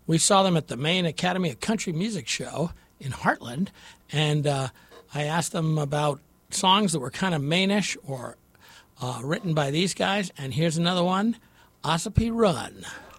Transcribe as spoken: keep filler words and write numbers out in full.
we saw them at the Maine Academy of Country Music show in Heartland, and uh, I asked them about songs that were kind of Maine-ish or uh, written by these guys, and here's another one, Ossipee Run.